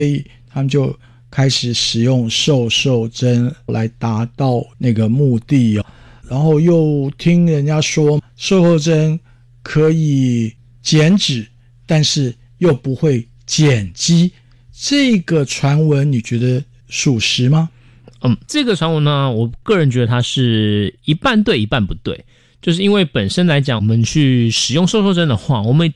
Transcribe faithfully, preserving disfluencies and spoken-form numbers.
以他们就开始使用瘦瘦针来达到那个目的哦。然后又听人家说瘦瘦针可以减脂，但是又不会减肌，这个传闻你觉得属实吗？ 嗯，这个传闻呢，我个人觉得它是一半对一半不对。就是因为本身来讲，我们去使用瘦瘦针的话，我们